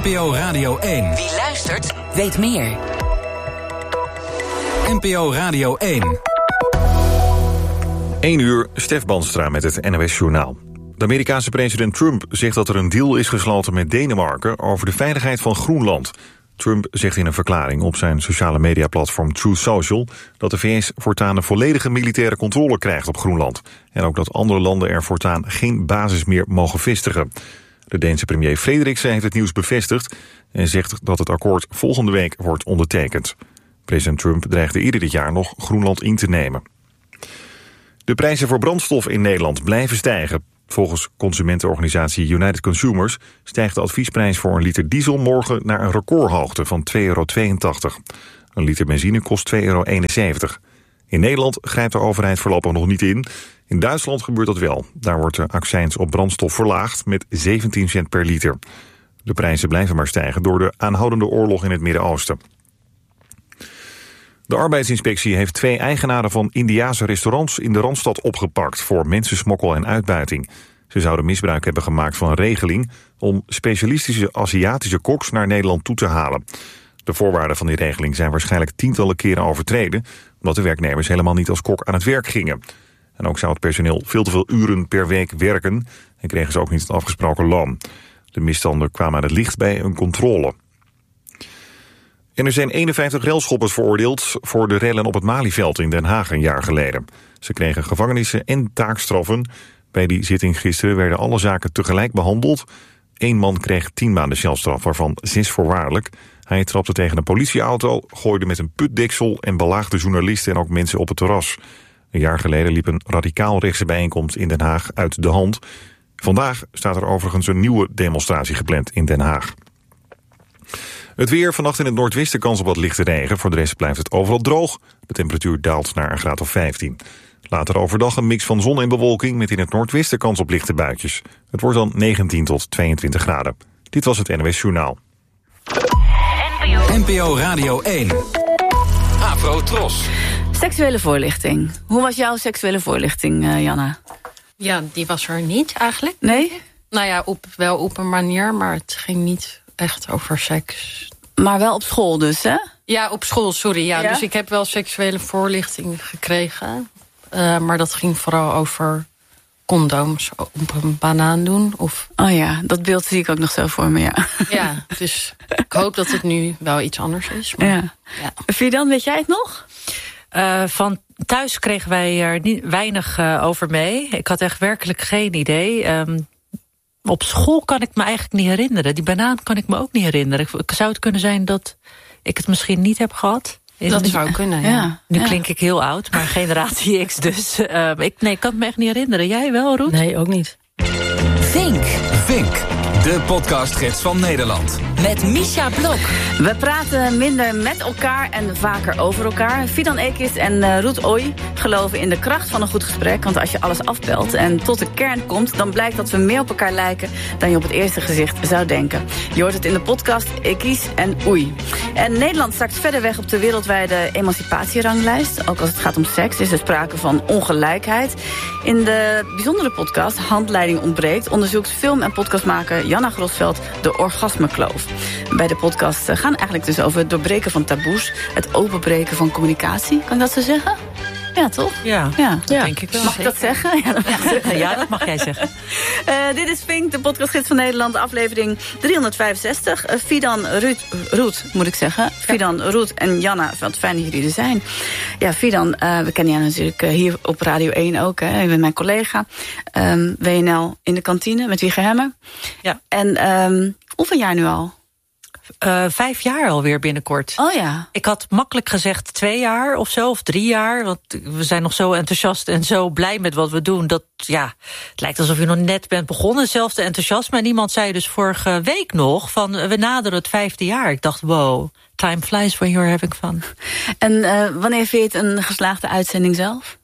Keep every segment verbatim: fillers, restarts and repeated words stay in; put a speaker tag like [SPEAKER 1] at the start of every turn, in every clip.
[SPEAKER 1] P O Radio één.
[SPEAKER 2] Wie luistert, weet meer.
[SPEAKER 1] N P O Radio één.
[SPEAKER 3] één uur, Stef Banstra met het N O S-journaal. De Amerikaanse president Trump zegt dat er een deal is gesloten met Denemarken over de veiligheid van Groenland. Trump zegt in een verklaring op zijn sociale mediaplatform Truth Social dat de V S voortaan een volledige militaire controle krijgt op Groenland. En ook dat andere landen er voortaan geen basis meer mogen vestigen. De Deense premier Frederiksen heeft het nieuws bevestigd en zegt dat het akkoord volgende week wordt ondertekend. President Trump dreigde eerder dit jaar nog Groenland in te nemen. De prijzen voor brandstof in Nederland blijven stijgen. Volgens consumentenorganisatie United Consumers stijgt de adviesprijs voor een liter diesel morgen naar een recordhoogte van twee euro tweeëntachtig. Een liter benzine kost twee euro eenenzeventig. In Nederland grijpt de overheid voorlopig nog niet in. In Duitsland gebeurt dat wel. Daar wordt de accijns op brandstof verlaagd met zeventien cent per liter. De prijzen blijven maar stijgen door de aanhoudende oorlog in het Midden-Oosten. De arbeidsinspectie heeft twee eigenaren van Indiase restaurants in de Randstad opgepakt voor mensensmokkel en uitbuiting. Ze zouden misbruik hebben gemaakt van een regeling om specialistische Aziatische koks naar Nederland toe te halen. De voorwaarden van die regeling zijn waarschijnlijk tientallen keren overtreden, omdat de werknemers helemaal niet als kok aan het werk gingen. En ook zou het personeel veel te veel uren per week werken en kregen ze ook niet het afgesproken loon. De misstanden kwamen aan het licht bij een controle. En er zijn eenenvijftig railschoppers veroordeeld voor de rellen op het Malieveld in Den Haag een jaar geleden. Ze kregen gevangenissen en taakstraffen. Bij die zitting gisteren werden alle zaken tegelijk behandeld. Eén man kreeg tien maanden celstraf, waarvan zes voorwaardelijk. Hij trapte tegen een politieauto, gooide met een putdeksel en belaagde journalisten en ook mensen op het terras. Een jaar geleden liep een radicaal rechtse bijeenkomst in Den Haag uit de hand. Vandaag staat er overigens een nieuwe demonstratie gepland in Den Haag. Het weer, vannacht in het noordwesten kans op wat lichte regen. Voor de rest blijft het overal droog. De temperatuur daalt naar een graad of vijftien. Later overdag een mix van zon en bewolking met in het noordwesten kans op lichte buitjes. Het wordt dan negentien tot tweeëntwintig graden. Dit was het N O S Journaal.
[SPEAKER 1] N P O Radio één. Afro Tros.
[SPEAKER 4] Seksuele voorlichting. Hoe was jouw seksuele voorlichting, uh, Janna?
[SPEAKER 5] Ja, die was er niet eigenlijk.
[SPEAKER 4] Nee?
[SPEAKER 5] Nou ja, op, wel op een manier, maar het ging niet echt over seks.
[SPEAKER 4] Maar wel op school dus, hè?
[SPEAKER 5] Ja, op school, sorry. Ja.
[SPEAKER 4] Ja?
[SPEAKER 5] Dus ik heb wel seksuele voorlichting gekregen. Uh, maar dat ging vooral over condooms op een banaan doen. Of...
[SPEAKER 4] Oh ja, dat beeld zie ik ook nog zo voor me, ja.
[SPEAKER 5] Ja, dus ik hoop dat het nu wel iets anders is. Maar,
[SPEAKER 4] ja. Ja. Fidan, weet jij het nog?
[SPEAKER 6] Uh, van thuis kregen wij er niet, weinig uh, over mee. Ik had echt werkelijk geen idee. Um, op school kan ik me eigenlijk niet herinneren. Die banaan kan ik me ook niet herinneren. Zou het kunnen zijn dat ik het misschien niet heb gehad?
[SPEAKER 5] Dat de... zou kunnen, ja. ja.
[SPEAKER 6] Nu
[SPEAKER 4] ja.
[SPEAKER 6] klink ik heel oud, maar generatie X dus. Uh, ik, nee, ik kan het me echt niet herinneren. Jij wel, Roet?
[SPEAKER 5] Nee, ook niet.
[SPEAKER 2] Vink.
[SPEAKER 1] Vink, de podcastgids van Nederland.
[SPEAKER 2] Met Misha Blok.
[SPEAKER 4] We praten minder met elkaar en vaker over elkaar. Fidan Ekis en uh, Ruud Ooi geloven in de kracht van een goed gesprek. Want als je alles afpelt en tot de kern komt, dan blijkt dat we meer op elkaar lijken dan je op het eerste gezicht zou denken. Je hoort het in de podcast Ekis en Oei. En Nederland stakt verder weg op de wereldwijde emancipatieranglijst. Ook als het gaat om seks is er sprake van ongelijkheid. In de bijzondere podcast Handleiding ontbreekt onderzoekt film- en podcastmaker Janna Grosveld de orgasmekloof. Bij de podcast gaan eigenlijk dus over het doorbreken van taboes, het openbreken van communicatie. Kan ik dat zo zeggen? Ja, toch?
[SPEAKER 6] Ja,
[SPEAKER 4] ja.
[SPEAKER 6] dat
[SPEAKER 4] ja.
[SPEAKER 6] denk ik wel.
[SPEAKER 4] Mag ik dat zeggen? Ja, dat mag,
[SPEAKER 6] ja. Zeggen. Ja, dat mag jij zeggen.
[SPEAKER 4] Uh, dit is Vink, de podcastgids van Nederland, aflevering driehonderdvijfenzestig. Uh, Fidan, Ruud, Ruud, moet ik zeggen. Ja. Fidan, Ruud en Janna, wat fijn dat jullie er zijn. Ja, Fidan, uh, we kennen jou natuurlijk uh, hier op Radio één ook. Hè. Je bent mijn collega. Um, W N L in de kantine met Wieger Hemmer.
[SPEAKER 6] Ja.
[SPEAKER 4] En um, hoeveel jaar nu al?
[SPEAKER 6] Uh, vijf jaar alweer binnenkort.
[SPEAKER 4] Oh ja.
[SPEAKER 6] Ik had makkelijk gezegd twee jaar of zo, of drie jaar. Want we zijn nog zo enthousiast en zo blij met wat we doen. Dat, ja, het lijkt alsof je nog net bent begonnen. Hetzelfde enthousiasme. En iemand zei dus vorige week nog van we naderen het vijfde jaar. Ik dacht, wow, time flies when you're having fun.
[SPEAKER 4] En uh, wanneer vind je het een geslaagde uitzending zelf?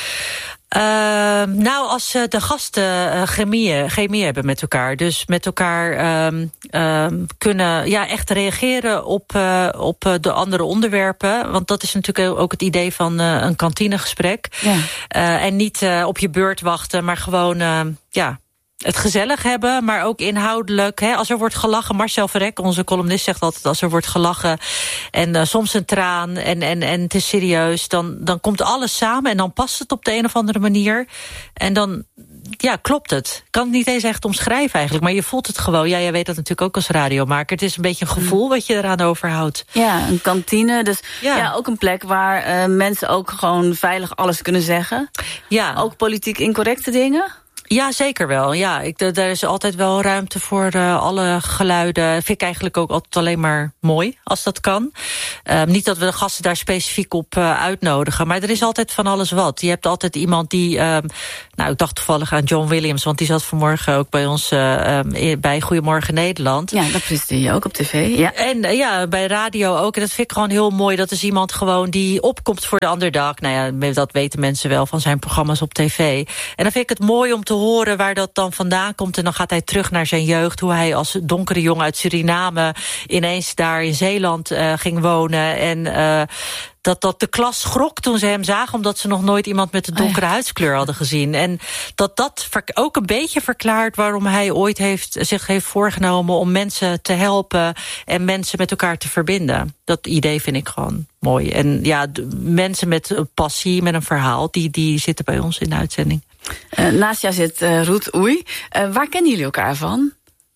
[SPEAKER 6] Uh, nou, als uh, de gasten uh, chemie, chemie hebben met elkaar. Dus met elkaar um, um, kunnen ja, echt reageren op, uh, op uh, de andere onderwerpen. Want dat is natuurlijk ook het idee van uh, een kantinegesprek. Ja. Uh, en niet uh, op je beurt wachten, maar gewoon uh, ja, het gezellig hebben, maar ook inhoudelijk. Hè, als er wordt gelachen, Marcel Verrek, onze columnist, zegt altijd, als er wordt gelachen en uh, soms een traan en, en, en het is serieus, dan, dan komt alles samen en dan past het op de een of andere manier. En dan, ja, klopt het. Ik kan het niet eens echt omschrijven eigenlijk, maar je voelt het gewoon. Ja, jij weet dat natuurlijk ook als radiomaker. Het is een beetje een gevoel wat je eraan overhoudt.
[SPEAKER 4] Ja, een kantine. Dus ja,
[SPEAKER 6] Ja.
[SPEAKER 4] ja ook een plek waar uh, mensen ook gewoon veilig alles kunnen zeggen.
[SPEAKER 6] Ja.
[SPEAKER 4] Ook politiek incorrecte dingen.
[SPEAKER 6] Ja, zeker wel. Ja, ik, er is altijd wel ruimte voor uh, alle geluiden. Vind ik eigenlijk ook altijd alleen maar mooi, als dat kan. Uh, niet dat we de gasten daar specifiek op uh, uitnodigen, maar er is altijd van alles wat. Je hebt altijd iemand die, uh, nou, ik dacht toevallig aan John Williams, want die zat vanmorgen ook bij ons uh, um, bij Goedemorgen Nederland.
[SPEAKER 4] Ja, dat presenteer je ook op tv. Ja.
[SPEAKER 6] En uh, ja, bij radio ook. En dat vind ik gewoon heel mooi. Dat is iemand gewoon die opkomt voor de underdog. Nou ja, dat weten mensen wel van zijn programma's op tv. En dan vind ik het mooi om te horen waar dat dan vandaan komt. En dan gaat hij terug naar zijn jeugd. Hoe hij als donkere jongen uit Suriname ineens daar in Zeeland uh, ging wonen. En uh, dat, dat de klas schrok toen ze hem zagen, omdat ze nog nooit iemand met een donkere oh ja. huidskleur hadden gezien. En dat dat ook een beetje verklaart waarom hij ooit heeft, zich heeft voorgenomen om mensen te helpen en mensen met elkaar te verbinden. Dat idee vind ik gewoon mooi. En ja, mensen met een passie, met een verhaal, die, die zitten bij ons in de uitzending.
[SPEAKER 4] Uh, naast jou zit uh, Ruud Oei. Uh, waar kennen jullie elkaar van?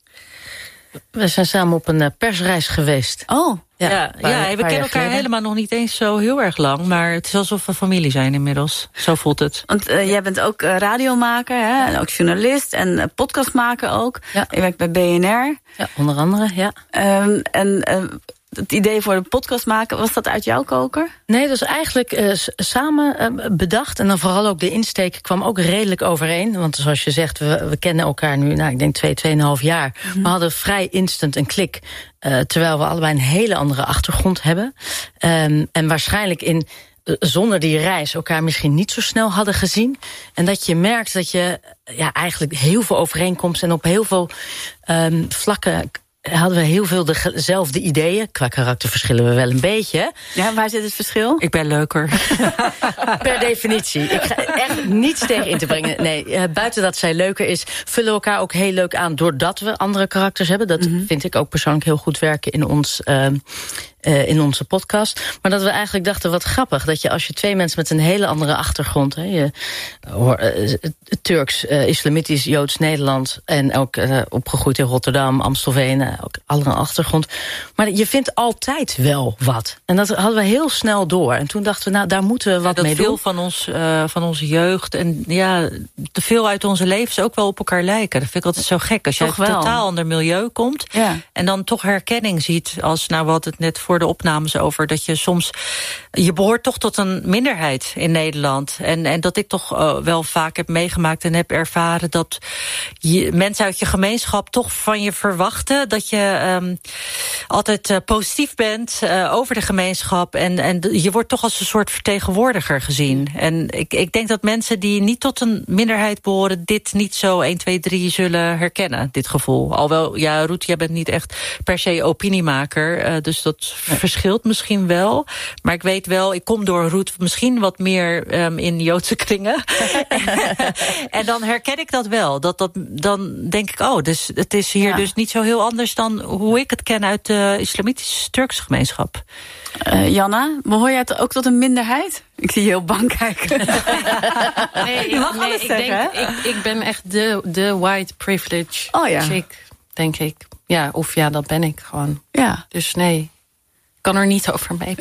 [SPEAKER 7] We zijn samen op een uh, persreis geweest.
[SPEAKER 4] Oh,
[SPEAKER 6] ja. ja,
[SPEAKER 7] paar,
[SPEAKER 6] ja we kennen elkaar geleden. helemaal nog niet eens zo heel erg lang. Maar het is alsof we familie zijn inmiddels. Zo voelt het.
[SPEAKER 4] Want uh, jij bent ook uh, radiomaker, hè? En ook journalist en uh, podcastmaker ook. Ja. Je werkt bij B N R.
[SPEAKER 7] Ja, onder andere, ja.
[SPEAKER 4] Um, en uh, het idee voor de podcast maken, was dat uit jouw koker?
[SPEAKER 7] Nee, dat is eigenlijk uh, samen uh, bedacht. En dan vooral ook de insteek kwam ook redelijk overeen. Want zoals je zegt, we, we kennen elkaar nu, nou, ik denk twee, tweeënhalf jaar. Mm-hmm. We hadden vrij instant een klik. Uh, terwijl we allebei een hele andere achtergrond hebben. Um, en waarschijnlijk in, uh, zonder die reis elkaar misschien niet zo snel hadden gezien. En dat je merkt dat je ja, eigenlijk heel veel overeenkomsten en op heel veel um, vlakken hadden we heel veel dezelfde ideeën. Qua karakter verschillen we wel een beetje.
[SPEAKER 4] Ja, waar zit het verschil?
[SPEAKER 6] Ik ben leuker.
[SPEAKER 7] Per definitie. Ik ga echt niets tegen in te brengen. Nee, uh, buiten dat zij leuker is, vullen we elkaar ook heel leuk aan doordat we andere karakters hebben. Dat mm-hmm. vind ik ook persoonlijk heel goed werken in ons uh, uh, in onze podcast. Maar dat we eigenlijk dachten, wat grappig, dat je als je twee mensen met een hele andere achtergrond, hè, je, uh, Turks, uh, Islamitisch, Joods, Nederland en ook uh, opgegroeid in Rotterdam, Amstelveen, uh, ook andere achtergrond. Maar je vindt altijd wel wat. En dat hadden we heel snel door. En toen dachten we, nou, daar moeten we wat
[SPEAKER 6] ja,
[SPEAKER 7] mee doen.
[SPEAKER 6] Dat veel van, ons, uh, van onze jeugd en ja, te veel uit onze levens ook wel op elkaar lijken. Dat vind ik altijd zo gek. Als je uit een totaal ander milieu komt, ja, en dan toch herkenning ziet, als, nou, we hadden het net voor de opnames over, dat je soms, je behoort toch tot een minderheid in Nederland. En, en dat ik toch uh, wel vaak heb meegemaakt en heb ervaren dat je, mensen uit je gemeenschap toch van je verwachten dat je um, altijd uh, positief bent uh, over de gemeenschap. En, en je wordt toch als een soort vertegenwoordiger gezien. En ik, ik denk dat mensen die niet tot een minderheid behoren dit niet zo één, twee, drie zullen herkennen, dit gevoel. Alhoewel, ja, Ruud, jij bent niet echt per se opiniemaker, uh, dus dat nee. verschilt misschien wel. Maar ik weet wel, ik kom door Ruud misschien wat meer um, in Joodse kringen. En dan herken ik dat wel. Dat, dat, dan denk ik, oh, dus het is hier ja. dus niet zo heel anders dan hoe ik het ken uit de islamitische Turkse gemeenschap.
[SPEAKER 4] Uh, Janna, behoor jij ook tot een minderheid? Ik zie je heel bang kijken.
[SPEAKER 5] Nee, je mag nee, alles ik zeggen. Denk, ik, ik ben echt de, de white privilege
[SPEAKER 4] oh, ja.
[SPEAKER 5] chick, denk ik. Ja, of ja, dat ben ik gewoon.
[SPEAKER 4] Ja.
[SPEAKER 5] Dus nee, ik kan er niet over mee.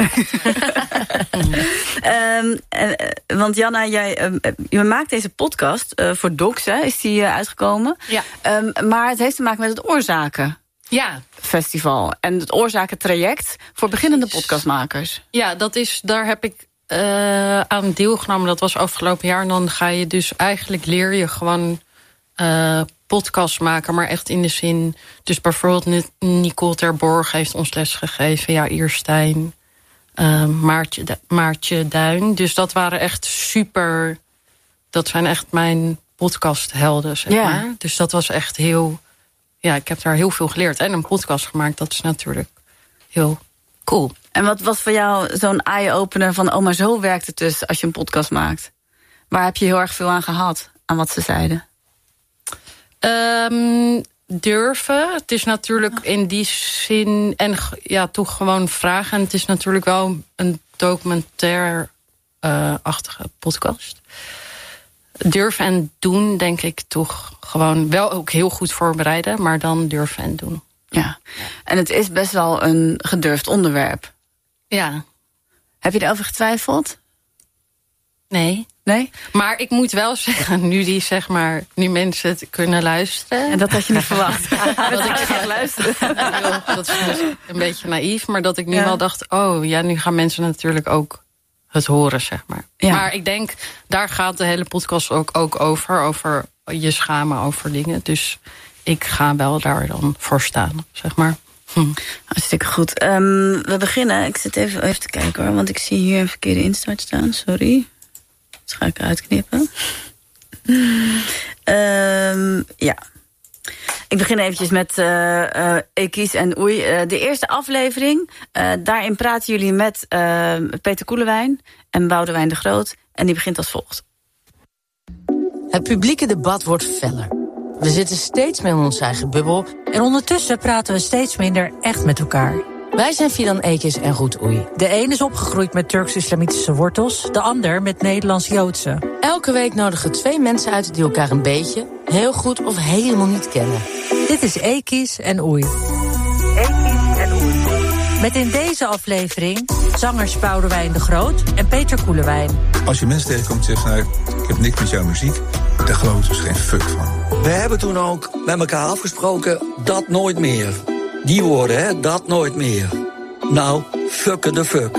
[SPEAKER 4] um, uh, want Janna, jij uh, je maakt deze podcast uh, voor Docs, hè, is die uh, uitgekomen.
[SPEAKER 5] Ja.
[SPEAKER 4] Um, maar het heeft te maken met het Oorzaken.
[SPEAKER 5] Ja.
[SPEAKER 4] Festival. En het Oorzakentraject voor beginnende podcastmakers.
[SPEAKER 5] Ja, dat is, daar heb ik uh, aan deelgenomen. Dat was afgelopen jaar. En dan ga je dus eigenlijk leer je gewoon uh, podcast maken. Maar echt in de zin. Dus bijvoorbeeld Nicole Terborg heeft ons les gegeven. Ja, Ierstein. Uh, Maartje, Maartje Duin. Dus dat waren echt super. Dat zijn echt mijn podcasthelden, zeg ja. maar. Dus dat was echt heel. Ja, ik heb daar heel veel geleerd. En een podcast gemaakt, dat is natuurlijk heel cool.
[SPEAKER 4] En wat was voor jou zo'n eye-opener van, oh, maar zo werkt het dus als je een podcast maakt? Waar heb je heel erg veel aan gehad, aan wat ze zeiden?
[SPEAKER 5] Um, durven. Het is natuurlijk in die zin... en ja, toch gewoon vragen. En het is natuurlijk wel een documentaire-achtige uh, podcast. Durven en doen, denk ik toch gewoon... wel ook heel goed voorbereiden, maar dan durven en doen.
[SPEAKER 4] Ja, en het is best wel een gedurfd onderwerp.
[SPEAKER 5] Ja.
[SPEAKER 4] Heb je erover getwijfeld?
[SPEAKER 5] Nee.
[SPEAKER 4] Nee?
[SPEAKER 5] Maar ik moet wel zeggen, nu die zeg maar, nu mensen het kunnen luisteren.
[SPEAKER 4] En dat had je niet verwacht.
[SPEAKER 5] Dat ik ga luisteren. Dat is een beetje naïef, maar dat ik nu ja. wel dacht, oh ja, nu gaan mensen natuurlijk ook het horen, zeg maar. Ja. Maar ik denk, daar gaat de hele podcast ook, ook over. Over je schamen over dingen. Dus ik ga wel daar dan voor staan, zeg maar. Hm.
[SPEAKER 4] Hartstikke goed. Um, we beginnen. Ik zit even, even te kijken hoor, want ik zie hier een verkeerde instart staan. Sorry. Dat ga ik uitknippen. Um, ja. Ik begin eventjes met uh, uh, Ekies en Oei. Uh, de eerste aflevering. Uh, daarin praten jullie met uh, Peter Koelewijn en Boudewijn de Groot. En die begint als volgt.
[SPEAKER 8] Het publieke debat wordt feller. We zitten steeds meer in onze eigen bubbel.
[SPEAKER 6] En ondertussen praten we steeds minder echt met elkaar.
[SPEAKER 8] Wij zijn Fidan Ekis en Ruud Oei.
[SPEAKER 6] De een is opgegroeid met Turks-islamitische wortels, de ander met Nederlands-Joodse.
[SPEAKER 8] Elke week nodigen twee mensen uit die elkaar een beetje, heel goed of helemaal niet kennen.
[SPEAKER 6] Dit is Ekis en Oei.
[SPEAKER 9] Ekis en Oei.
[SPEAKER 6] Met in deze aflevering zangers Boudewijn de Groot en Peter Koelewijn.
[SPEAKER 10] Als je mensen tegenkomt en zegt, nou, ik heb niks met jouw muziek, daar geloof ik dus geen fuck van.
[SPEAKER 11] We hebben toen ook met elkaar afgesproken, dat nooit meer. Die woorden, hè, dat nooit meer. Nou, fucken de fuck.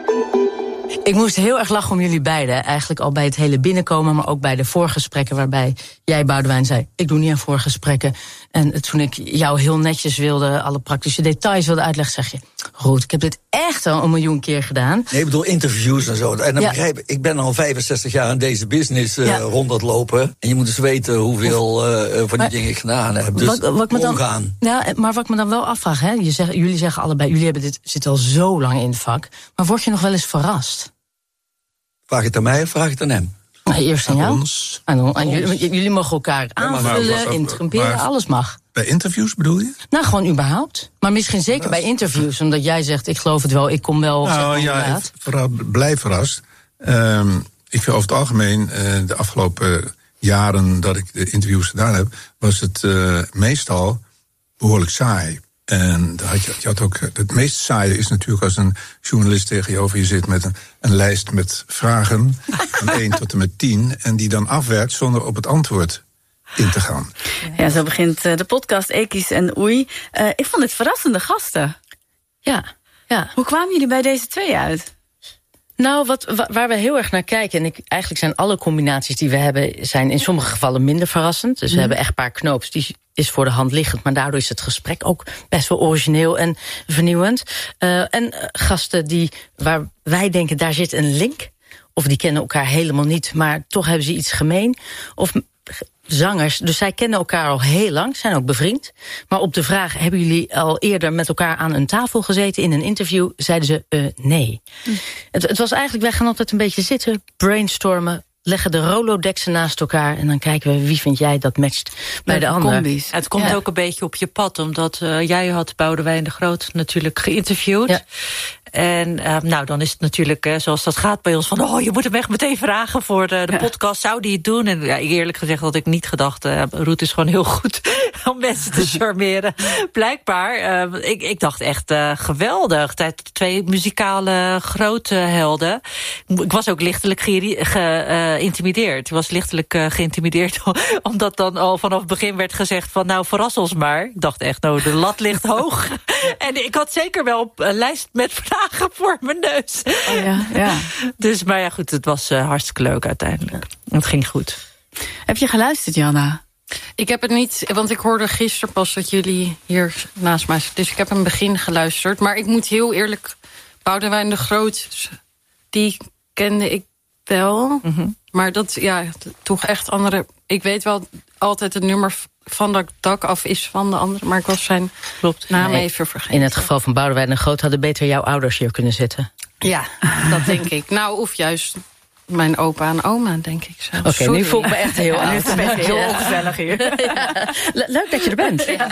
[SPEAKER 7] Ik moest heel erg lachen om jullie beiden. Eigenlijk al bij het hele binnenkomen, maar ook bij de voorgesprekken... waarbij jij, Boudewijn, zei, ik doe niet aan voorgesprekken. En toen ik jou heel netjes wilde, alle praktische details wilde uitleggen... zeg je, Ruud, ik heb dit echt al een miljoen keer gedaan.
[SPEAKER 11] Nee, ik bedoel interviews en zo. En dan
[SPEAKER 7] ja.
[SPEAKER 11] begrijp ik, ik ben al vijfenzestig jaar in deze business uh, ja. rond het lopen. En je moet dus weten hoeveel uh, van die maar, dingen ik gedaan heb. Dus wat, wat ik me dan, omgaan.
[SPEAKER 7] Ja, maar wat ik me dan wel afvraag, hè, je zegt, jullie zeggen allebei... jullie hebben dit, zitten al zo lang in het vak. Maar word je nog wel eens verrast?
[SPEAKER 11] Vraag je het aan mij of vraag je het aan hem?
[SPEAKER 7] Nou, eerst aan, aan jou.
[SPEAKER 10] Ons.
[SPEAKER 7] Aan, aan jullie, jullie mogen elkaar aanvullen, ja, interrumperen, alles mag.
[SPEAKER 10] Bij interviews bedoel je?
[SPEAKER 7] Nou, gewoon überhaupt. Maar misschien zeker ja, bij interviews, omdat jij zegt, ik geloof het wel, ik kom wel.
[SPEAKER 10] Nou ja, vooral, blij verrast. Um, ik vind over het algemeen, uh, de afgelopen jaren dat ik de interviews gedaan heb, was het uh, meestal behoorlijk saai. En had je, je had ook, het meest saaie is natuurlijk als een journalist tegenover je zit met een, een lijst met vragen, van één tot en met tien, en die dan afwerkt zonder op het antwoord in te gaan.
[SPEAKER 4] Ja, zo begint de podcast Ekis en Oei. Uh, ik vond dit verrassende gasten.
[SPEAKER 7] Ja, ja.
[SPEAKER 4] Hoe kwamen jullie bij deze twee uit?
[SPEAKER 7] Nou, wat, waar we heel erg naar kijken... en ik, eigenlijk zijn alle combinaties die we hebben... zijn in sommige gevallen minder verrassend. Dus we mm. hebben echt een paar knoops, die is voor de hand liggend... maar daardoor is het gesprek ook best wel origineel en vernieuwend. Uh, en uh, gasten die, waar wij denken, daar zit een link... of die kennen elkaar helemaal niet, maar toch hebben ze iets gemeen... of zangers, dus zij kennen elkaar al heel lang, zijn ook bevriend. Maar op de vraag, hebben jullie al eerder met elkaar aan een tafel gezeten... in een interview, zeiden ze uh, nee. Mm. Het, het was eigenlijk, wij gaan altijd een beetje zitten, brainstormen... leggen de Rolodexen naast elkaar... en dan kijken we, wie vind jij dat matcht bij de, de ander.
[SPEAKER 6] Combi's. Het komt ja. ook een beetje op je pad... omdat uh, jij had Boudewijn de Groot natuurlijk geïnterviewd... Ja. En uh, nou, dan is het natuurlijk, uh, zoals dat gaat bij ons... van, oh, je moet hem echt meteen vragen voor de, de ja. podcast. Zou die het doen? En ja, eerlijk gezegd had ik niet gedacht... Uh, Ruud is gewoon heel goed om mensen te charmeren. Blijkbaar. Uh, ik, ik dacht echt uh, geweldig. Twee muzikale grote helden. Ik was ook lichtelijk geïntimideerd. Ge, uh, ik was lichtelijk uh, geïntimideerd... omdat dan al vanaf het begin werd gezegd van... nou, verras ons maar. Ik dacht echt, nou, de lat ligt hoog. En ik had zeker wel een lijst met vragen voor mijn neus.
[SPEAKER 4] Oh ja, ja.
[SPEAKER 6] Dus, maar ja, goed, het was uh, hartstikke leuk uiteindelijk. Het ging goed.
[SPEAKER 4] Heb je geluisterd, Janna?
[SPEAKER 5] Ik heb het niet, want ik hoorde gisteren pas dat jullie hier naast mij zitten. Dus ik heb een begin geluisterd. Maar ik moet heel eerlijk, Boudewijn de Groot, die kende ik wel. Mm-hmm. Maar dat, ja, toch echt andere... Ik weet wel altijd het nummer van dat dak af is van de andere, maar ik was zijn Klopt. naam nee, even vergeten.
[SPEAKER 7] In het geval van Boudewijn de Groot hadden beter jouw ouders hier kunnen zitten.
[SPEAKER 5] Ja, dat denk ik. Nou, of juist mijn opa en oma, denk ik zo.
[SPEAKER 7] Oké, okay, nu voel ik me echt heel
[SPEAKER 4] ja,
[SPEAKER 7] oud.
[SPEAKER 4] Het is best heel ongezellig hier.
[SPEAKER 7] Ja. Leuk dat je er bent.
[SPEAKER 4] Ja,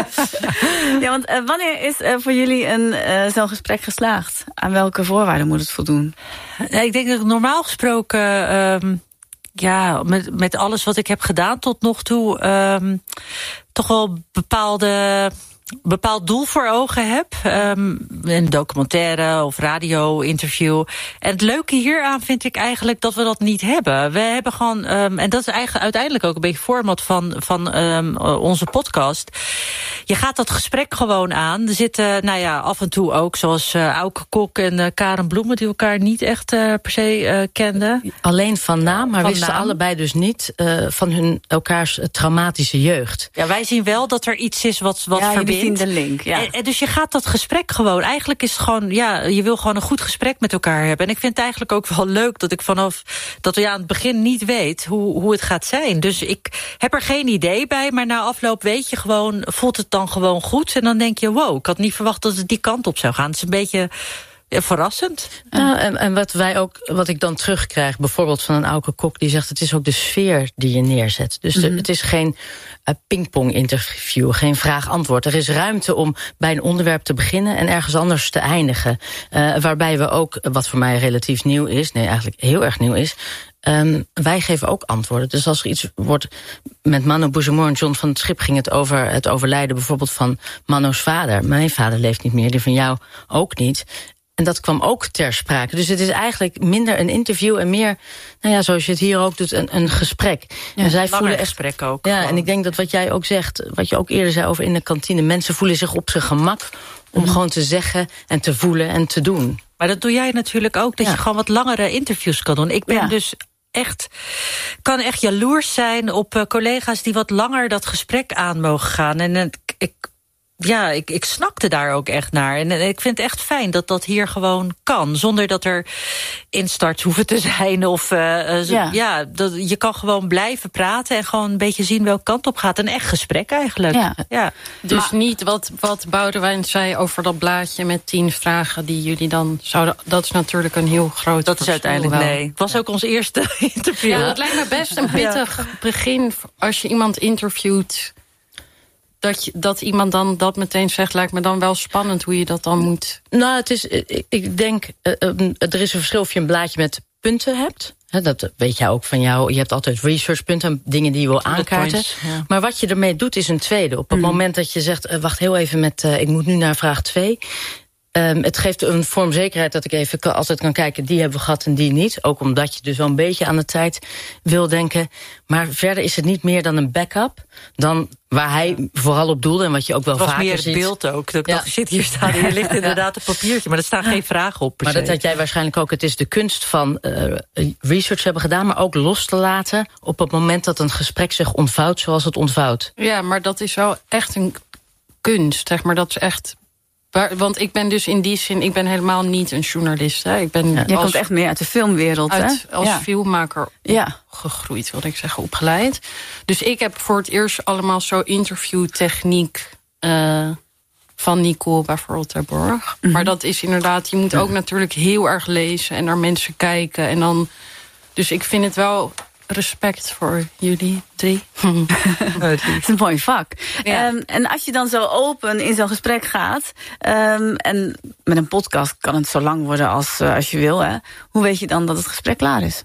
[SPEAKER 4] ja want uh, wanneer is uh, voor jullie een uh, zo'n gesprek geslaagd? Aan welke voorwaarden moet het voldoen?
[SPEAKER 6] Ja, ik denk dat normaal gesproken... Um, ja, met, met alles wat ik heb gedaan tot nog toe... Um, toch wel bepaalde... bepaald doel voor ogen heb. Um, een documentaire of radio-interview. En het leuke hieraan vind ik eigenlijk dat we dat niet hebben. We hebben gewoon, um, en dat is eigenlijk uiteindelijk ook een beetje format van, van um, onze podcast. Je gaat dat gesprek gewoon aan. Er zitten, nou ja, af en toe ook, zoals uh, Auke Kok en uh, Karen Bloemen, die elkaar niet echt uh, per se uh, kenden.
[SPEAKER 7] Alleen van naam, maar
[SPEAKER 6] van
[SPEAKER 7] wisten
[SPEAKER 6] naam.
[SPEAKER 7] allebei dus niet uh, van hun elkaars traumatische jeugd.
[SPEAKER 6] Ja, wij zien wel dat er iets is wat, wat
[SPEAKER 4] ja,
[SPEAKER 6] verbindt.
[SPEAKER 4] De link, ja.
[SPEAKER 6] En, en dus je gaat dat gesprek gewoon... Eigenlijk is het gewoon... Ja, je wil gewoon een goed gesprek met elkaar hebben. En ik vind het eigenlijk ook wel leuk dat ik vanaf... dat we ja, aan het begin niet weet hoe, hoe het gaat zijn. Dus ik heb er geen idee bij. Maar na afloop weet je gewoon... voelt het dan gewoon goed. En dan denk je, wow, ik had niet verwacht dat het die kant op zou gaan. Het is een beetje... Ja, verrassend.
[SPEAKER 7] Nou, en, en wat wij ook, wat ik dan terugkrijg, bijvoorbeeld van een Auke Kok, die zegt: het is ook de sfeer die je neerzet. Dus de, mm-hmm. het is geen uh, pingpong-interview, geen vraag-antwoord. Er is ruimte om bij een onderwerp te beginnen en ergens anders te eindigen. Uh, waarbij we ook, wat voor mij relatief nieuw is, nee, eigenlijk heel erg nieuw is. Um, wij geven ook antwoorden. Dus als er iets wordt... Met Mano Bougemoor en John van het Schip ging het over het overlijden bijvoorbeeld van Mano's vader. Mijn vader leeft niet meer, die van jou ook niet. En dat kwam ook ter sprake. Dus het is eigenlijk minder een interview en meer, nou ja, zoals je het hier ook doet, een, een gesprek.
[SPEAKER 6] Ja,
[SPEAKER 7] en zij
[SPEAKER 6] voelen echt gesprek ook.
[SPEAKER 7] Ja,
[SPEAKER 6] gewoon.
[SPEAKER 7] En ik denk dat wat jij ook zegt, wat je ook eerder zei over in de kantine, mensen voelen zich op zijn gemak om mm. gewoon te zeggen en te voelen en te doen.
[SPEAKER 6] Maar dat doe jij natuurlijk ook, dat ja. je gewoon wat langere interviews kan doen. Ik ben ja. dus echt, kan echt jaloers zijn op uh, collega's die wat langer dat gesprek aan mogen gaan. En uh, ik, ja, ik, ik snakte daar ook echt naar. En uh, ik vind het echt fijn dat dat hier gewoon kan. Zonder dat er instarts hoeven te zijn. Of uh, uh, ja, ja dat, je kan gewoon blijven praten en gewoon een beetje zien welke kant op gaat. Een echt gesprek eigenlijk. Ja. Ja.
[SPEAKER 5] Dus
[SPEAKER 6] maar,
[SPEAKER 5] niet wat, wat Boudewijn zei over dat blaadje met tien vragen die jullie dan zouden... Dat is natuurlijk een heel groot
[SPEAKER 6] Dat is uiteindelijk
[SPEAKER 5] wel.
[SPEAKER 6] nee. Het was ja. ook ons eerste interview.
[SPEAKER 5] Ja, het lijkt me best een pittig ja. begin als je iemand interviewt. Dat, je, dat iemand dan dat meteen zegt, lijkt me dan wel spannend hoe je dat dan moet.
[SPEAKER 7] Nou, het is, ik, ik denk, uh, uh, er is een verschil of je een blaadje met punten hebt. He, dat weet jij ook van jou. Je hebt altijd researchpunten, dingen die je wil aankaarten. Points, ja. Maar wat je ermee doet is een tweede. Op het mm. moment dat je zegt, uh, wacht heel even met, uh, ik moet nu naar vraag twee. Um, het geeft een vorm zekerheid dat ik even kan, altijd kan kijken, die hebben we gehad en die niet. Ook omdat je dus wel een beetje aan de tijd wil denken. Maar verder is het niet meer dan een backup. Dan waar hij vooral op doelde en wat je ook wel vaker ziet.
[SPEAKER 6] Het was meer het beeld ook. Dat ik ja. dacht, shit, hier staat, hier ligt inderdaad een papiertje. Maar er staan geen vragen op.
[SPEAKER 7] Maar dat had jij waarschijnlijk ook. Het is de kunst van uh, research hebben gedaan, maar ook los te laten op het moment dat een gesprek zich ontvouwt zoals het ontvouwt.
[SPEAKER 5] Ja, maar dat is wel echt een kunst. Zeg maar, dat is echt... Want ik ben dus in die zin, ik ben helemaal niet een journalist. Hè. Ik ben
[SPEAKER 4] ja, je
[SPEAKER 5] als,
[SPEAKER 4] komt echt meer uit de filmwereld,
[SPEAKER 5] uit,
[SPEAKER 4] hè?
[SPEAKER 5] Als
[SPEAKER 4] ja.
[SPEAKER 5] filmmaker
[SPEAKER 4] ja.
[SPEAKER 5] gegroeid, wilde ik zeggen, opgeleid. Dus ik heb voor het eerst allemaal zo interviewtechniek uh, van Nicole bijvoorbeeld Terborg. Mm-hmm. Maar dat is inderdaad, je moet ook ja. natuurlijk heel erg lezen en naar mensen kijken. En dan, dus ik vind het wel... Respect voor jullie drie.
[SPEAKER 4] Het is een mooi vak. Ja. Um, en als je dan zo open in zo'n gesprek gaat... Um, en met een podcast kan het zo lang worden als, uh, als je wil... Hè, hoe weet je dan dat het gesprek klaar is?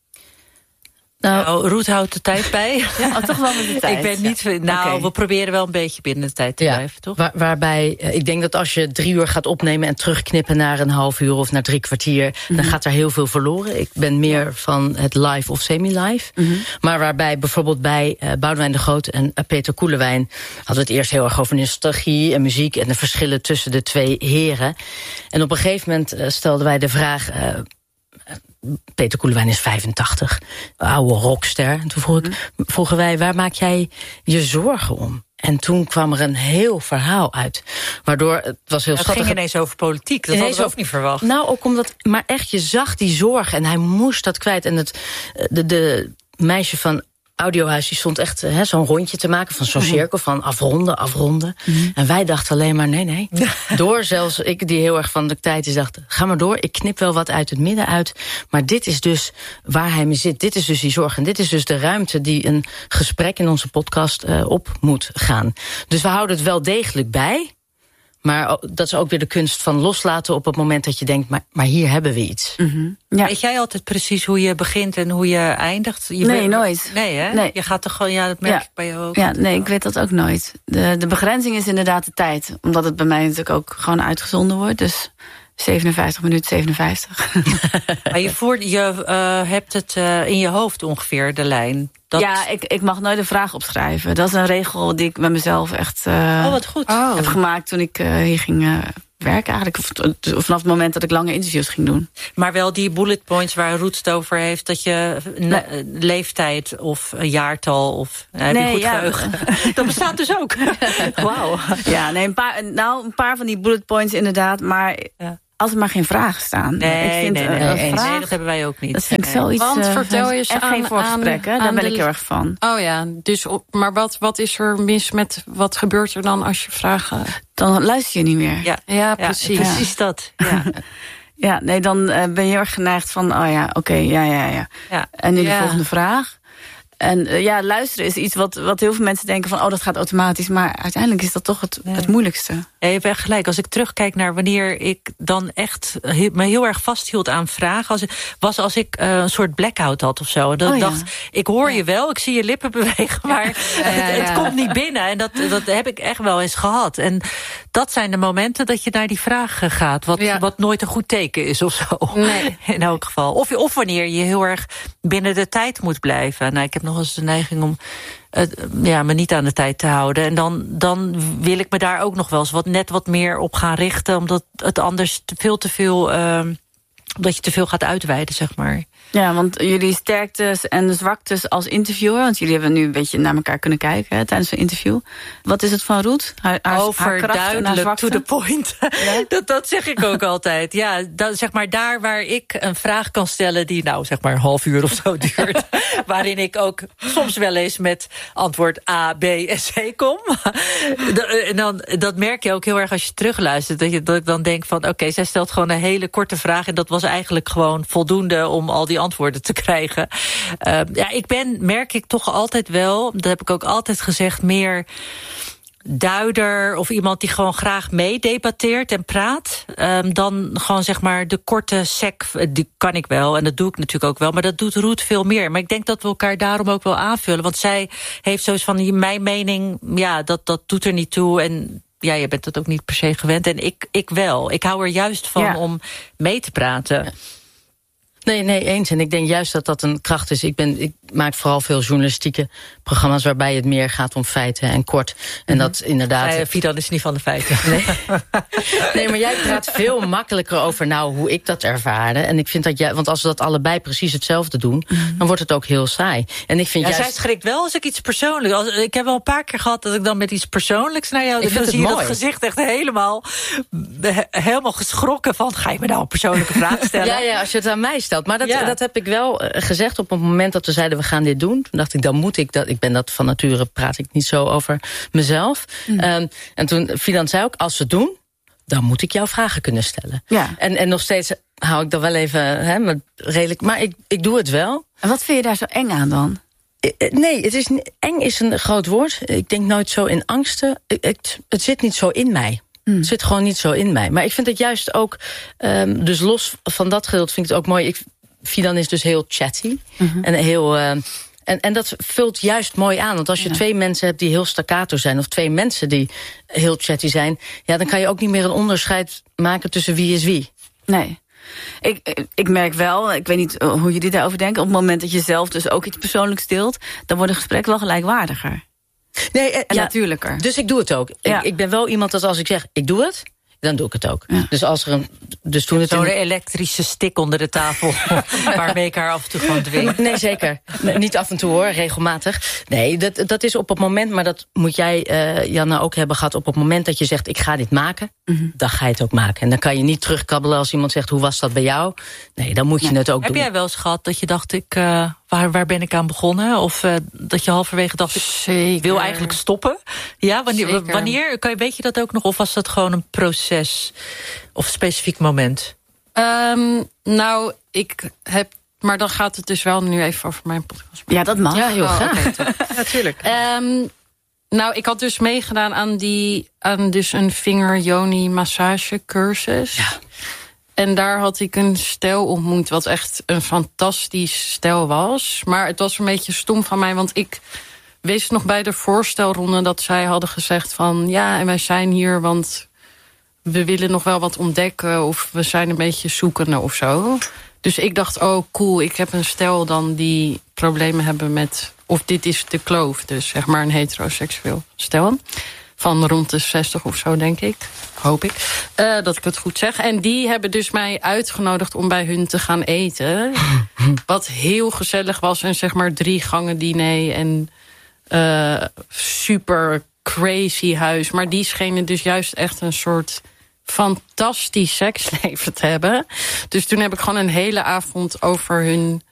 [SPEAKER 6] Nou, Ruud houdt de tijd bij.
[SPEAKER 4] Ja, oh, toch wel met de tijd.
[SPEAKER 6] Ik ben niet. Nou, okay. We proberen wel een beetje binnen de tijd te ja, blijven, toch?
[SPEAKER 7] Waar, waarbij, ik denk dat als je drie uur gaat opnemen en terugknippen naar een half uur of naar drie kwartier, mm-hmm. dan gaat er heel veel verloren. Ik ben meer van het live of semi-live. Mm-hmm. Maar waarbij bijvoorbeeld bij uh, Boudewijn de Groot en uh, Peter Koelewijn hadden we het eerst heel erg over nostalgie en muziek en de verschillen tussen de twee heren. En op een gegeven moment uh, stelden wij de vraag. Uh, Peter Koelewijn is vijfentachtig, oude rockster. En toen vroeg ik, vroegen wij, waar maak jij je zorgen om? En toen kwam er een heel verhaal uit. Waardoor het was heel
[SPEAKER 6] het
[SPEAKER 7] schattig.
[SPEAKER 6] ging ineens over politiek, dat hadden we ook niet verwacht.
[SPEAKER 7] Nou, ook omdat, maar echt, je zag die zorg en hij moest dat kwijt. En het de, de meisje van audiohuis die stond echt uh, zo'n rondje te maken van zo'n cirkel van afronden, afronden. Mm-hmm. En wij dachten alleen maar nee, nee. Door, zelfs ik die heel erg van de tijd is dacht, ga maar door. Ik knip wel wat uit het midden uit. Maar dit is dus waar hij mee zit. Dit is dus die zorg. En dit is dus de ruimte die een gesprek in onze podcast uh, op moet gaan. Dus we houden het wel degelijk bij. Maar dat is ook weer de kunst van loslaten op het moment dat je denkt, maar, maar hier hebben we iets.
[SPEAKER 6] Mm-hmm. Ja. Weet jij altijd precies hoe je begint en hoe je eindigt? Je
[SPEAKER 4] nee,
[SPEAKER 6] bent...
[SPEAKER 4] nooit.
[SPEAKER 6] Nee, hè?
[SPEAKER 4] Nee.
[SPEAKER 6] Je gaat toch gewoon, ja, dat merk
[SPEAKER 4] ja.
[SPEAKER 6] ik bij jou ook.
[SPEAKER 4] Ja, nee, ik weet dat ook nooit. De, de begrenzing is inderdaad de tijd. Omdat het bij mij natuurlijk ook gewoon uitgezonden wordt. Dus zevenenvijftig minuten zevenenvijftig.
[SPEAKER 6] Maar je, voert, je uh, hebt het uh, in je hoofd ongeveer, de lijn. Dat...
[SPEAKER 4] Ja, ik, ik mag nooit een vraag opschrijven. Dat is een regel die ik met mezelf echt uh,
[SPEAKER 6] oh, wat goed.
[SPEAKER 4] Oh. heb gemaakt toen ik uh, hier ging uh, werken. Eigenlijk vanaf het moment dat ik lange interviews ging doen.
[SPEAKER 6] Maar wel die bullet points waar Ruud het over heeft, dat je nee. leeftijd of een jaartal of uh, heb
[SPEAKER 4] nee,
[SPEAKER 6] je goed
[SPEAKER 4] ja.
[SPEAKER 6] geheugen. Dat bestaat dus ook. Wauw.
[SPEAKER 4] Ja, nee, een paar, nou, een paar van die bullet points inderdaad, maar ja. als er maar geen vragen staan.
[SPEAKER 6] Nee,
[SPEAKER 4] ik vind,
[SPEAKER 6] nee, nee,
[SPEAKER 4] uh,
[SPEAKER 6] nee,
[SPEAKER 4] vraag,
[SPEAKER 6] nee, dat hebben wij ook niet.
[SPEAKER 4] Dat vind ik
[SPEAKER 6] nee.
[SPEAKER 4] zoiets.
[SPEAKER 5] Want
[SPEAKER 4] uh,
[SPEAKER 5] vertel je eens
[SPEAKER 4] en
[SPEAKER 5] aan,
[SPEAKER 4] geen voorgesprekken, daar ben
[SPEAKER 5] de...
[SPEAKER 4] ik heel erg van.
[SPEAKER 5] Oh ja, dus op, maar wat, wat is er mis met, wat gebeurt er dan als je vragen...
[SPEAKER 4] Dan luister je niet meer.
[SPEAKER 5] Ja, ja precies.
[SPEAKER 6] Ja, precies dat. Ja.
[SPEAKER 4] Ja, nee, dan uh, ben je heel erg geneigd van, oh ja, oké, okay, ja, ja, ja, ja. En nu de
[SPEAKER 5] ja.
[SPEAKER 4] volgende vraag. En uh, ja, luisteren is iets wat, wat heel veel mensen denken van, oh, dat gaat automatisch. Maar uiteindelijk is dat toch het, ja. het moeilijkste.
[SPEAKER 6] Ja, je hebt echt gelijk. Als ik terugkijk naar wanneer ik dan echt me heel erg vasthield aan vragen, als ik, was als ik uh, een soort blackout had of zo. Dat
[SPEAKER 4] oh,
[SPEAKER 6] ik
[SPEAKER 4] ja.
[SPEAKER 6] dacht, ik hoor je wel, ik zie je lippen bewegen, maar ja. Ja, ja, ja. Het, het komt niet binnen. En dat, dat heb ik echt wel eens gehad. En dat zijn de momenten dat je naar die vragen gaat, wat, ja. wat nooit een goed teken is of zo.
[SPEAKER 5] Nee.
[SPEAKER 6] In elk geval. Of, of wanneer je heel erg binnen de tijd moet blijven. Nou, ik heb nog eens de neiging om uh, ja, me niet aan de tijd te houden. En dan, dan wil ik me daar ook nog wel eens wat, net wat meer op gaan richten, omdat het anders te veel te veel, uh, omdat je te veel gaat uitweiden, zeg maar.
[SPEAKER 4] Ja, want jullie sterktes en zwaktes als interviewer, want jullie hebben nu een beetje naar elkaar kunnen kijken hè, tijdens een interview. Wat is het van Ruud? Haar, haar,
[SPEAKER 6] Overduidelijk,
[SPEAKER 4] haar
[SPEAKER 6] to the point.
[SPEAKER 4] Ja?
[SPEAKER 6] dat, dat zeg ik ook altijd. Ja, dat, zeg maar daar waar ik een vraag kan stellen die nou zeg maar een half uur of zo duurt, waarin ik ook soms wel eens met antwoord A, B en C kom. En dan, dat merk je ook heel erg als je terugluistert, dat, je, dat ik dan denk van oké, okay, zij stelt gewoon een hele korte vraag en dat was eigenlijk gewoon voldoende om al die antwoorden te krijgen. Uh, ja, ik ben, merk ik toch altijd wel, dat heb ik ook altijd gezegd, meer duider of iemand die gewoon graag meedebatteert en praat, um, dan gewoon zeg maar de korte sec, die kan ik wel en dat doe ik natuurlijk ook wel, maar dat doet Ruud veel meer. Maar ik denk dat we elkaar daarom ook wel aanvullen, want zij heeft zoiets van, mijn mening, ja, dat, dat doet er niet toe en ja, je bent dat ook niet per se gewend en ik, ik wel. Ik hou er juist van ja. om mee te praten.
[SPEAKER 7] Ja. Nee, nee, eens. En ik denk juist dat dat een kracht is. Ik, ben, ik maak vooral veel journalistieke programma's waarbij het meer gaat om feiten en kort. En mm-hmm. dat inderdaad...
[SPEAKER 6] Ja, Fidan is niet van de feiten.
[SPEAKER 7] Nee. nee, maar jij praat veel makkelijker over nou hoe ik dat ervaarde. En ik vind dat jij, want als we dat allebei precies hetzelfde doen, mm-hmm. dan wordt het ook heel saai. En ik vind
[SPEAKER 6] ja,
[SPEAKER 7] juist...
[SPEAKER 6] zij schrikt wel als ik iets persoonlijks... Als, ik heb wel een paar keer gehad dat ik dan met iets persoonlijks naar jou...
[SPEAKER 7] Ik
[SPEAKER 6] dan
[SPEAKER 7] vind
[SPEAKER 6] zie
[SPEAKER 7] het
[SPEAKER 6] je
[SPEAKER 7] mooi.
[SPEAKER 6] Dat gezicht echt helemaal, helemaal geschrokken van, ga je me nou een persoonlijke vraag stellen?
[SPEAKER 7] Ja, ja, als je het aan mij stelt. Maar dat, ja. dat heb ik wel gezegd op het moment dat we zeiden we gaan dit doen. Toen dacht ik, dan moet ik dat. Ik ben dat van nature, praat ik niet zo over mezelf. Mm. Um, en toen Fidan zei ook, als we het doen, dan moet ik jou vragen kunnen stellen.
[SPEAKER 4] Ja.
[SPEAKER 7] En, en nog steeds hou ik dat wel even hè, maar redelijk. Maar ik, ik doe het wel.
[SPEAKER 4] En wat vind je daar zo eng aan dan?
[SPEAKER 7] Nee, het is, eng is een groot woord. Ik denk nooit zo in angsten. Het, het zit niet zo in mij. Mm. Het zit gewoon niet zo in mij. Maar ik vind het juist ook, um, dus los van dat gedeelte vind ik het ook mooi. Ik, Fidan is dus heel chatty. Mm-hmm. En, heel, uh, en, en dat vult juist mooi aan. Want als je ja. twee mensen hebt die heel staccato zijn, of twee mensen die heel chatty zijn, ja, dan kan je ook niet meer een onderscheid maken tussen wie is wie.
[SPEAKER 4] Nee. Ik, ik merk wel, ik weet niet hoe jullie daarover denken, op het moment dat je zelf dus ook iets persoonlijks deelt, dan wordt een gesprek wel gelijkwaardiger.
[SPEAKER 7] Nee, uh,
[SPEAKER 4] en
[SPEAKER 7] ja,
[SPEAKER 4] natuurlijker.
[SPEAKER 7] Dus ik doe het ook.
[SPEAKER 4] Ja.
[SPEAKER 7] Ik, ik ben wel iemand dat als ik zeg, ik doe het, dan doe ik het ook. Ja. Dus als er een. Dus toen het
[SPEAKER 6] Zo'n
[SPEAKER 7] in...
[SPEAKER 6] elektrische stick onder de tafel, waarmee ik haar af en toe gewoon dwing.
[SPEAKER 7] Nee, zeker. Nee, niet af en toe hoor, regelmatig. Nee, dat, dat is op het moment, maar dat moet jij, uh, Janna, ook hebben gehad. Op het moment dat je zegt, ik ga dit maken, mm-hmm. dan ga je het ook maken. En dan kan je niet terugkabbelen als iemand zegt, hoe was dat bij jou? Nee, dan moet je nee. het ook
[SPEAKER 6] Heb
[SPEAKER 7] doen.
[SPEAKER 6] Heb jij wel eens gehad dat je dacht, ik uh, Waar, waar ben ik aan begonnen? Of uh, dat je halverwege dacht, ik Zeker. wil eigenlijk stoppen? Ja, wanneer, Zeker. wanneer kan je, weet je dat ook nog? Of was dat gewoon een proces of een specifiek moment?
[SPEAKER 5] Um, nou, ik heb... Maar dan gaat het dus wel nu even over mijn podcast.
[SPEAKER 4] Ja, dat mag.
[SPEAKER 5] Ja, heel
[SPEAKER 4] oh,
[SPEAKER 5] graag. Okay, natuurlijk. Um, nou, ik had dus meegedaan aan, die, aan dus een vinger-yoni-massage cursus. Ja. En daar had ik een stel ontmoet wat echt een fantastisch stel was. Maar het was een beetje stom van mij, want ik wist nog bij de voorstelronde dat zij hadden gezegd van... ja, en wij zijn hier, want we willen nog wel wat ontdekken... of we zijn een beetje zoekende of zo. Dus ik dacht, oh cool, ik heb een stel dan die problemen hebben met... of dit is de kloof, dus zeg maar een heteroseksueel stel... van rond de zestig of zo, denk ik. Hoop ik. Uh, dat ik het goed zeg. En die hebben dus mij uitgenodigd om bij hun te gaan eten. Wat heel gezellig was. En zeg maar drie gangen diner. En uh, super crazy huis. Maar die schenen dus juist echt een soort fantastisch seksleven te hebben. Dus toen heb ik gewoon een hele avond over hun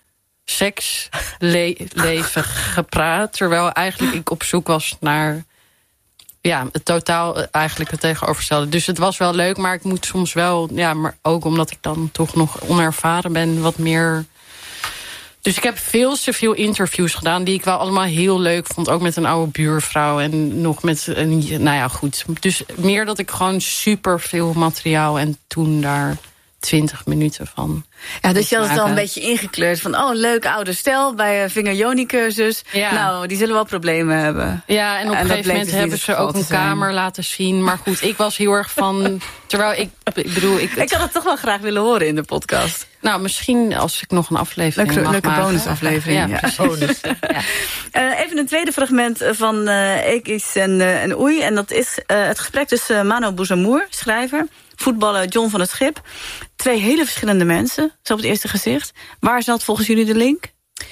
[SPEAKER 5] seksleven gepraat. Terwijl eigenlijk ik op zoek was naar... ja, het totaal eigenlijk het tegenovergestelde. Dus het was wel leuk, maar ik moet soms wel... ja, maar ook omdat ik dan toch nog onervaren ben, wat meer... Dus ik heb veel te veel interviews gedaan... die ik wel allemaal heel leuk vond. Ook met een oude buurvrouw en nog met een... nou ja, goed. Dus meer dat ik gewoon super veel materiaal... en toen daar twintig minuten van...
[SPEAKER 4] Ja, dus je had het al een beetje ingekleurd van... oh, leuk oude stel bij een vinger-yoni-cursus. Ja. Nou, die zullen wel problemen hebben.
[SPEAKER 5] Ja, en op en een gegeven moment hebben ze ook een kamer laten zien. Maar goed, ik was heel erg van... terwijl ik, ik bedoel... Ik,
[SPEAKER 4] ik had het toch wel graag willen horen in de podcast.
[SPEAKER 5] Nou, misschien als ik nog een aflevering
[SPEAKER 4] Leuke,
[SPEAKER 5] mag
[SPEAKER 4] leuke
[SPEAKER 5] maken.
[SPEAKER 4] bonusaflevering. Ja, ja. Bonus. Ja. Uh, even een tweede fragment van uh, Ekis en, uh, en Oei. En dat is uh, het gesprek tussen Mano Bouzamour, schrijver... voetballer John van het Schip. Twee hele verschillende mensen, zo op het eerste gezicht. Waar zat volgens jullie de link?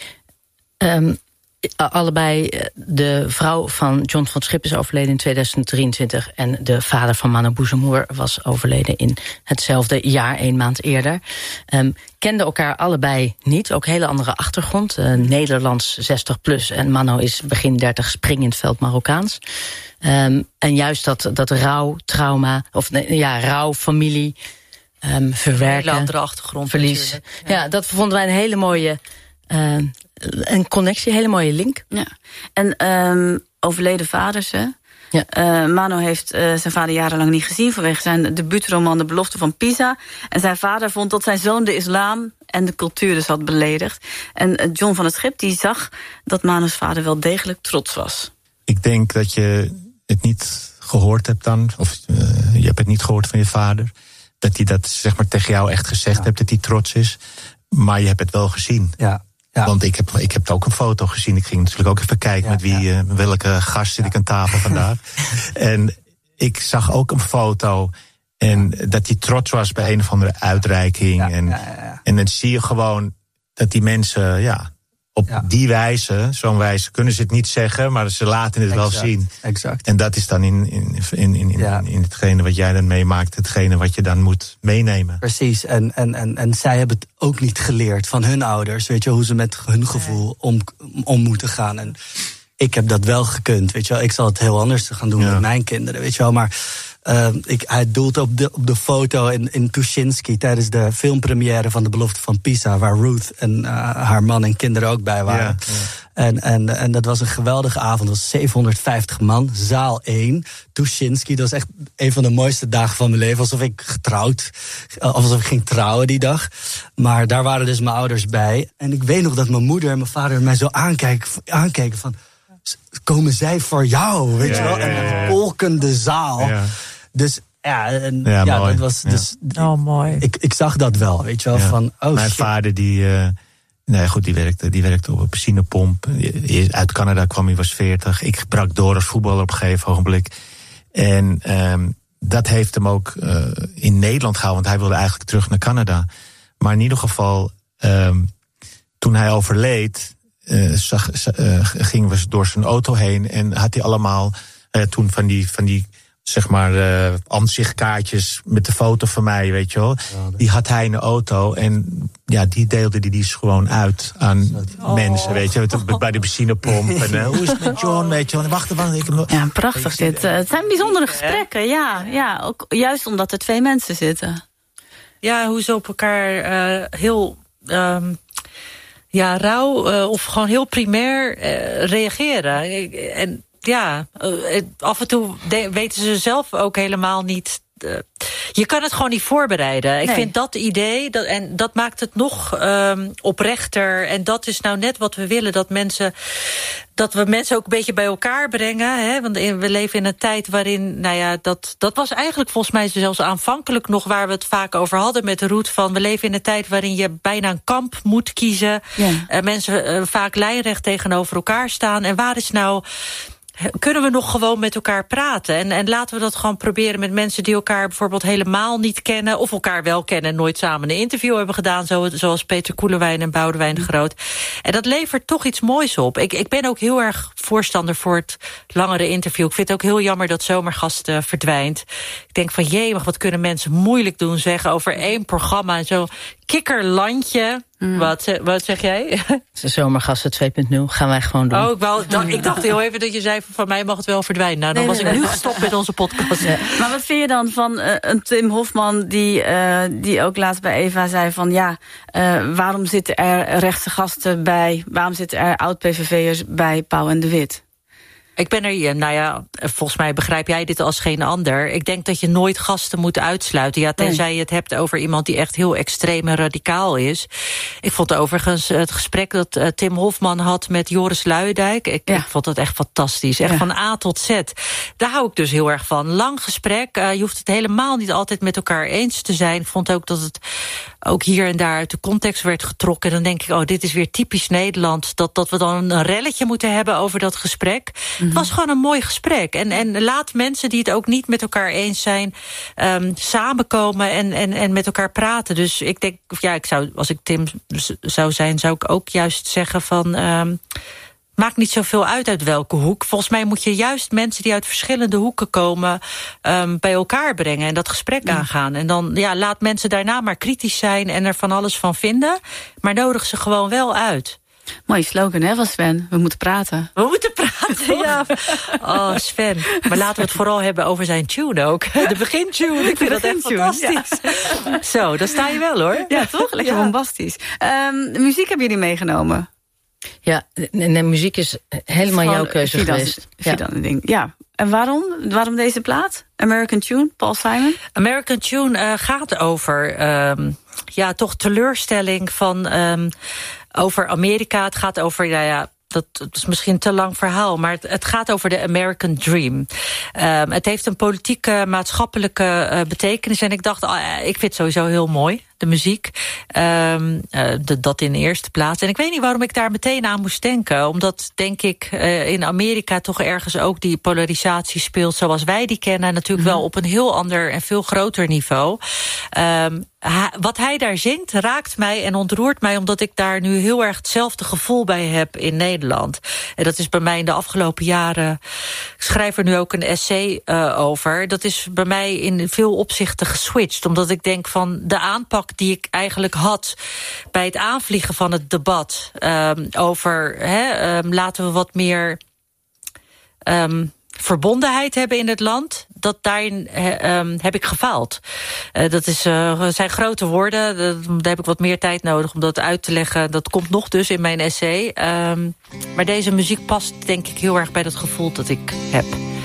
[SPEAKER 7] Um, allebei, de vrouw van John van het Schip is overleden in tweeduizend drieëntwintig... en de vader van Mano Bouzamour was overleden in hetzelfde jaar, een maand eerder. Um, kenden elkaar allebei niet, ook hele andere achtergrond. Uh, Nederlands zestig plus en Mano is begin dertig, spring in het veld Marokkaans. Um, en juist dat, dat rouw, trauma, of ja, rouw, familie, um, verwerken.
[SPEAKER 6] Hele andere achtergrond.
[SPEAKER 7] Verlies. Ja. ja, dat vonden wij een hele mooie uh, een connectie, een hele mooie link.
[SPEAKER 4] Ja. En um, overleden vaders, hè? Ja. Uh, Mano heeft uh, zijn vader jarenlang niet gezien... vanwege zijn debuutroman De Belofte van Pisa. En zijn vader vond dat zijn zoon de islam en de cultuur dus had beledigd. En uh, John van het Schip die zag dat Mano's vader wel degelijk trots was.
[SPEAKER 12] Ik denk dat je het niet gehoord hebt dan... of uh, je hebt het niet gehoord van je vader... dat hij dat zeg maar tegen jou echt gezegd ja. hebt, dat hij trots is. Maar je hebt het wel gezien.
[SPEAKER 13] Ja. Ja.
[SPEAKER 12] Want ik heb, ik heb ook een foto gezien. Ik ging natuurlijk ook even kijken ja, met wie, ja. uh, welke gast zit ja. ik aan tafel vandaag. En ik zag ook een foto. En ja. dat hij trots was bij een of andere uitreiking. Ja, en, ja, ja, ja. en dan zie je gewoon dat die mensen... ja, op ja. die wijze, zo'n wijze, kunnen ze het niet zeggen... maar ze laten het exact, wel zien.
[SPEAKER 13] Exact.
[SPEAKER 12] En dat is dan in, in, in, in,
[SPEAKER 13] ja.
[SPEAKER 12] in hetgene wat jij dan meemaakt... hetgene wat je dan moet meenemen.
[SPEAKER 13] Precies, en, en, en, en zij hebben het ook niet geleerd van hun ouders... weet je, hoe ze met hun gevoel om, om moeten gaan. En ik heb dat wel gekund, weet je wel. Ik zal het heel anders gaan doen ja. met mijn kinderen, weet je wel. Maar uh, ik, hij doelt op de, op de foto in, in Tuschinski... tijdens de filmpremière van De Belofte van Pisa... waar Ruth en uh, haar man en kinderen ook bij waren. Ja, ja. En, en, en dat was een geweldige avond. Dat was zevenhonderdvijftig man, zaal één. Tuschinski, dat was echt een van de mooiste dagen van mijn leven. Alsof ik getrouwd, alsof ik ging trouwen die dag. Maar daar waren dus mijn ouders bij. En ik weet nog dat mijn moeder en mijn vader mij zo aankijken, aankeken van... komen zij voor jou, weet ja, je wel? En een ja, volkende zaal. Ja. Dus ja, en, ja, ja dat was dus.
[SPEAKER 6] Ja. Oh, mooi.
[SPEAKER 13] Ik, ik zag dat wel, weet je wel? Ja. Van, oh,
[SPEAKER 12] mijn
[SPEAKER 13] shit.
[SPEAKER 12] vader die, uh, nee goed, die werkte, die werkte op een benzinepomp. Uit Canada kwam, hij was veertig. Ik brak door als voetballer op een gegeven ogenblik. En um, dat heeft hem ook uh, in Nederland gehouden, want hij wilde eigenlijk terug naar Canada. Maar in ieder geval, um, toen hij overleed. Uh, zag, uh, gingen we door zijn auto heen en had hij allemaal uh, toen van die, van die zeg maar, uh, ansichtkaartjes met de foto van mij, weet je wel. Die had hij in de auto en ja, die deelde die, die is gewoon uit aan oh. mensen, weet je. Bij de benzinepomp. En uh, hoe is het met John, weet je wel. Wacht even, ik heb nog...
[SPEAKER 4] Ja, prachtig dit. Uh, het zijn bijzondere gesprekken, ja. ja ook, juist omdat er twee mensen zitten.
[SPEAKER 6] Ja, hoe ze op elkaar uh, heel... Um, ja, rauw uh, of gewoon heel primair uh, reageren. En ja, uh, af en toe de, weten ze zelf ook helemaal niet... Uh, je kan het gewoon niet voorbereiden. Ik nee. vind dat idee, dat, en dat maakt het nog um, oprechter. En dat is nou net wat we willen, dat mensen... dat we mensen ook een beetje bij elkaar brengen. Hè? Want we leven in een tijd waarin... nou ja, dat, dat was eigenlijk volgens mij zelfs aanvankelijk nog... waar we het vaak over hadden met de Ruud van... we leven in een tijd waarin je bijna een kamp moet kiezen. Ja. Uh, mensen uh, vaak lijnrecht tegenover elkaar staan. En waar is nou... kunnen we nog gewoon met elkaar praten? En, en laten we dat gewoon proberen met mensen die elkaar bijvoorbeeld helemaal niet kennen... of elkaar wel kennen en nooit samen een interview hebben gedaan... Zo, zoals Peter Koelewijn en Boudewijn de Groot. En dat levert toch iets moois op. Ik, ik ben ook heel erg voorstander voor het langere interview. Ik vind het ook heel jammer dat Zomergasten uh, verdwijnt. Ik denk van, jee, wat kunnen mensen moeilijk doen zeggen... over één programma en zo... kikkerlandje. Mm. Wat, wat zeg jij?
[SPEAKER 7] Zomergasten twee punt nul gaan wij gewoon doen.
[SPEAKER 6] Oh, ik, wou, dacht, ik dacht heel even dat je zei... van mij mag het wel verdwijnen. Nou, dan nee, was nee, ik nu gestopt met onze podcast.
[SPEAKER 4] Ja. Maar wat vind je dan van uh, een Tim Hofman... Die, uh, die ook laatst bij Eva zei van... ja, uh, waarom zitten er rechtse gasten bij... waarom zitten er oud-P V V'ers bij Pauw en de Wit?
[SPEAKER 6] Ik ben er hier, nou ja, volgens mij begrijp jij dit als geen ander. Ik denk dat je nooit gasten moet uitsluiten. Ja, tenzij je het hebt over iemand die echt heel extreem en radicaal is. Ik vond overigens het gesprek dat uh, Tim Hofman had met Joris Luijendijk. Ik, ja. ik vond dat echt fantastisch. Echt ja. van A tot Z. Daar hou ik dus heel erg van. Lang gesprek. Uh, je hoeft het helemaal niet altijd met elkaar eens te zijn. Ik vond ook dat het ook hier en daar uit de context werd getrokken. Dan denk ik, oh, dit is weer typisch Nederland. Dat, dat we dan een relletje moeten hebben over dat gesprek. Mm-hmm. Het was gewoon een mooi gesprek. En, en laat mensen die het ook niet met elkaar eens zijn... Um, samenkomen en, en, en met elkaar praten. Dus ik denk, of ja, ik zou, als ik Tim zou zijn... zou ik ook juist zeggen van... Um, maakt niet zoveel uit uit welke hoek. Volgens mij moet je juist mensen die uit verschillende hoeken komen... Um, bij elkaar brengen en dat gesprek ja. aangaan. En dan ja, laat mensen daarna maar kritisch zijn... en er van alles van vinden. Maar nodig ze gewoon wel uit.
[SPEAKER 4] Mooie slogan, hè, van Sven. We moeten praten.
[SPEAKER 6] We moeten praten, ja. Oh, Sven. Maar laten we het vooral hebben over zijn tune ook. De begintune. Ik vind dat echt fantastisch. Ja. Zo, daar sta je wel, hoor.
[SPEAKER 4] Ja, toch? Lekker ja. bombastisch. Um, de muziek hebben jullie meegenomen.
[SPEAKER 7] Ja, de, de muziek is helemaal jouw keuze Fidan, geweest.
[SPEAKER 4] Fidan ja. ding. Ja. En waarom? Waarom deze plaat? American Tune, Paul Simon?
[SPEAKER 6] American Tune uh, gaat over... Um, ja, toch teleurstelling van... Um, over Amerika. Het gaat over... Ja, ja, dat, dat is misschien een te lang verhaal, maar het, het gaat over de American Dream. Um, het heeft een politieke, maatschappelijke uh, betekenis. En ik dacht, uh, ik vind het sowieso heel mooi, de muziek. Um, uh, de, dat in de eerste plaats. En ik weet niet waarom ik daar meteen aan moest denken. Omdat, denk ik, uh, in Amerika toch ergens ook die polarisatie speelt zoals wij die kennen. Natuurlijk mm-hmm. wel op een heel ander en veel groter niveau. Um, Ha, wat hij daar zingt raakt mij en ontroert mij... omdat ik daar nu heel erg hetzelfde gevoel bij heb in Nederland. En dat is bij mij in de afgelopen jaren... ik schrijf er nu ook een essay uh, over. Dat is bij mij in veel opzichten geswitcht. Omdat ik denk van de aanpak die ik eigenlijk had... bij het aanvliegen van het debat... Um, over hè, um, laten we wat meer... Um, verbondenheid hebben in het land, dat daarin he, um, heb ik gefaald. Uh, dat is, uh, zijn grote woorden, daar heb ik wat meer tijd nodig om dat uit te leggen. Dat komt nog dus in mijn essay. Um, maar deze muziek past denk ik heel erg bij dat gevoel dat ik heb.